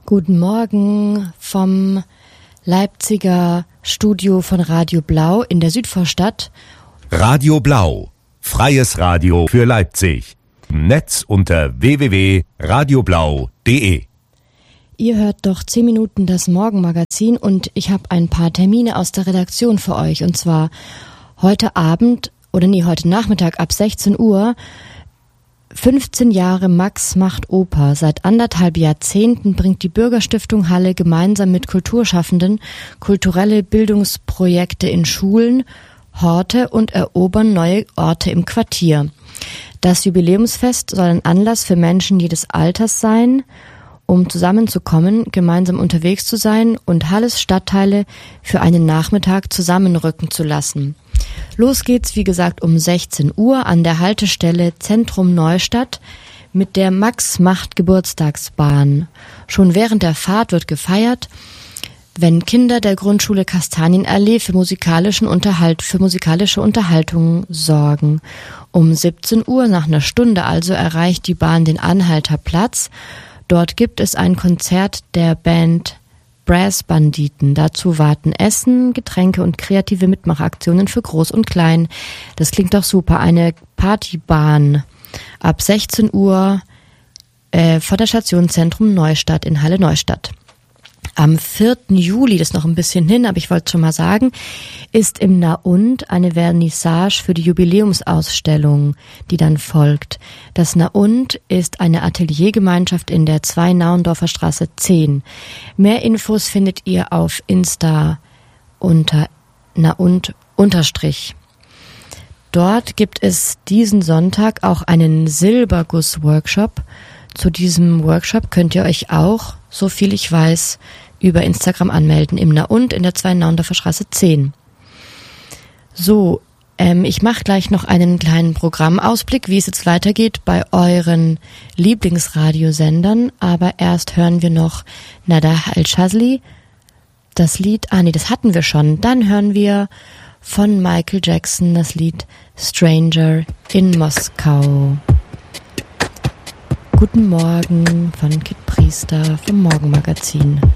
Guten Morgen vom Leipziger Studio von Radio Blau in der Südvorstadt. Radio Blau, freies Radio für Leipzig. Im Netz unter www.radioblau.de. Ihr hört doch 10 Minuten das Morgenmagazin und ich habe ein paar Termine aus der Redaktion für euch. Und zwar heute Nachmittag ab 16 Uhr. 15 Jahre Max macht Oper. Seit 1,5 Jahrzehnten bringt die Bürgerstiftung Halle gemeinsam mit Kulturschaffenden kulturelle Bildungsprojekte in Schulen, Horte und erobern neue Orte im Quartier. Das Jubiläumsfest soll ein Anlass für Menschen jedes Alters sein, um zusammenzukommen, gemeinsam unterwegs zu sein und Halles Stadtteile für einen Nachmittag zusammenrücken zu lassen. Los geht's, wie gesagt, um 16 Uhr an der Haltestelle Zentrum Neustadt mit der Max-Macht-Geburtstagsbahn. Schon während der Fahrt wird gefeiert, wenn Kinder der Grundschule Kastanienallee für musikalische Unterhaltung sorgen. Um 17 Uhr, nach einer Stunde also, erreicht die Bahn den Anhalter Platz. Dort gibt es ein Konzert der Band Brassbanditen. Dazu warten Essen, Getränke und kreative Mitmachaktionen für Groß und Klein. Das klingt doch super. Eine Partybahn ab 16 Uhr vor der Station Zentrum Neustadt in Halle Neustadt. Am 4. Juli, das ist noch ein bisschen hin, aber ich wollte es schon mal sagen, ist im Naund eine Vernissage für die Jubiläumsausstellung, die dann folgt. Das Naund ist eine Ateliergemeinschaft in der 2 Nauendorfer Straße 10. Mehr Infos findet ihr auf Insta unter Naund_. Dort gibt es diesen Sonntag auch einen Silberguss-Workshop. Zu diesem Workshop könnt ihr euch auch, so viel ich weiß, über Instagram anmelden, im Naund in der 2 Nauendorfer Straße 10. So, ich mache gleich noch einen kleinen Programmausblick, wie es jetzt weitergeht bei euren Lieblingsradiosendern, aber erst hören wir noch Nada Al-Shazli, das Lied, das hatten wir schon, dann hören wir von Michael Jackson das Lied Stranger in Moskau. Guten Morgen von Kit Priester vom Morgenmagazin.